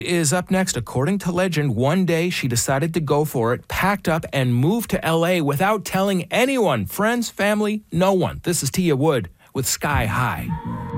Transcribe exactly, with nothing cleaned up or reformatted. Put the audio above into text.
Is up next. According to legend, one day she decided to go for it, packed up, and moved to L A without telling anyone, friends, family, no one. This is Tia Wood with Sky High.